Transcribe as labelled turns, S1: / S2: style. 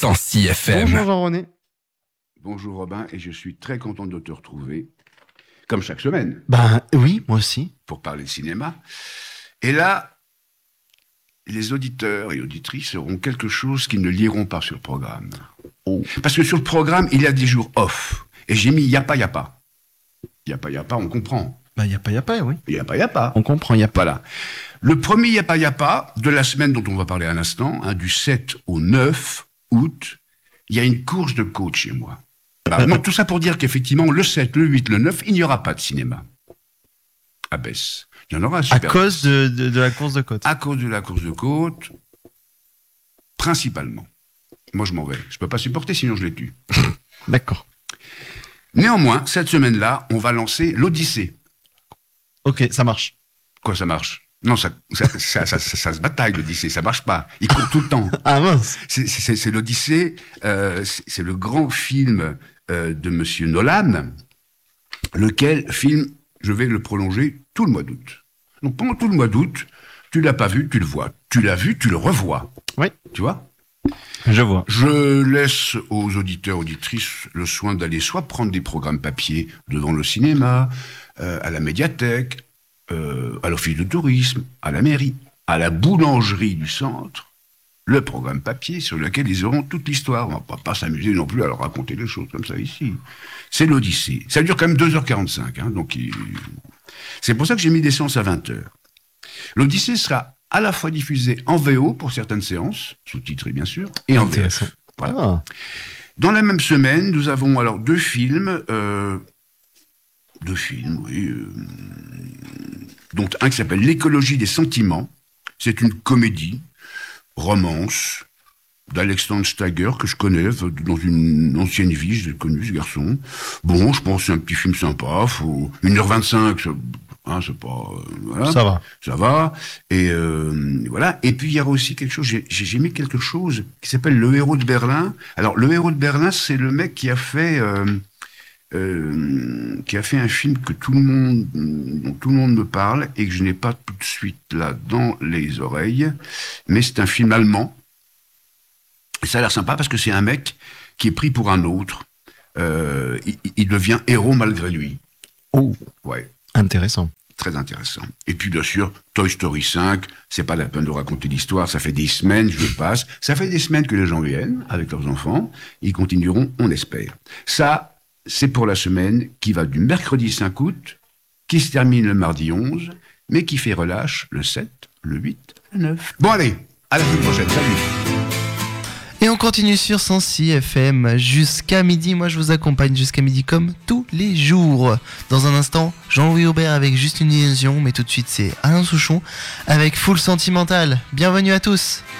S1: 106 FM.
S2: Bonjour Jean-René.
S3: Bonjour Robin, et je suis très content de te retrouver, comme chaque semaine,
S2: Ben oui, moi aussi.
S3: pour parler de cinéma. Et là, les auditeurs et auditrices auront quelque chose qu'ils ne liront pas sur le programme. Parce que sur le programme, il y a des jours off. Et j'ai mis Yapa Yapa. Yapa Yapa, on comprend.
S2: Ben yapa, oui.
S3: Yapa Yapa.
S2: On comprend yapa.
S3: Voilà. Le premier Yapa Yapa de la semaine dont on va parler à l'instant, du 7 au 9 août, il y a une course de côte chez moi. Non, tout ça pour dire qu'effectivement, le 7, le 8, le 9, il n'y aura pas de cinéma. À Besse. Il y en aura à Super.
S2: À cause de la course de côte.
S3: À cause de la course de côte, principalement. Moi, je m'en vais. Je peux pas supporter, sinon je les tue.
S2: D'accord.
S3: Néanmoins, cette semaine-là, on va lancer l'Odyssée.
S2: Ok, ça marche.
S3: Quoi, ça marche? Non, ça se bataille, l'Odyssée, ça marche pas. Il court tout le temps.
S2: Ah mince.
S3: C'est l'Odyssée, c'est le grand film de Monsieur Nolan, lequel film, je vais le prolonger tout le mois d'août. Donc pendant tout le mois d'août, tu l'as pas vu, tu le vois. Tu l'as vu, tu le revois.
S2: Oui.
S3: Tu vois?
S2: Je vois.
S3: Je laisse aux auditeurs, auditrices le soin d'aller soit prendre des programmes papier devant le cinéma, à la médiathèque, à l'office de tourisme, à la mairie, à la boulangerie du centre, le programme papier sur lequel ils auront toute l'histoire. On va pas s'amuser non plus à leur raconter des choses comme ça ici. C'est l'Odyssée. Ça dure quand même 2h45, donc c'est pour ça que j'ai mis des séances à 20h. L'Odyssée sera à la fois diffusée en VO pour certaines séances, sous-titrées bien sûr, et en VF. Voilà.
S2: Ah.
S3: Dans la même semaine, nous avons alors deux films, dont un qui s'appelle L'écologie des sentiments. C'est une comédie, romance, d'Alexandre Steiger, que je connais, dans une ancienne vie, je l'ai connu, ce garçon. Bon, je pense que c'est un petit film sympa, faut 1h25, c'est pas... voilà. Ça va. Et voilà. Et puis, il y aura aussi quelque chose, j'ai mis quelque chose qui s'appelle Le Héros de Berlin. Alors, Le Héros de Berlin, c'est le mec qui a fait un film dont tout le monde me parle et que je n'ai pas tout de suite là dans les oreilles, mais c'est un film allemand. Et ça a l'air sympa parce que c'est un mec qui est pris pour un autre. Il devient héros malgré lui.
S2: Oh,
S3: ouais.
S2: Intéressant.
S3: Très intéressant. Et puis, bien sûr, Toy Story 5, c'est pas la peine de raconter l'histoire, ça fait des semaines, je le passe. Ça fait des semaines que les gens viennent avec leurs enfants. Ils continueront, on espère. Ça, c'est pour la semaine qui va du mercredi 5 août, qui se termine le mardi 11, mais qui fait relâche le 7, le 8, le 9. Bon, allez, à la semaine prochaine. Salut.
S2: Et on continue sur 106 FM jusqu'à midi. Moi, je vous accompagne jusqu'à midi comme tous les jours. Dans un instant, Jean-Louis Aubert avec Juste une illusion. Mais tout de suite, c'est Alain Souchon avec Full Sentimental. Bienvenue à tous.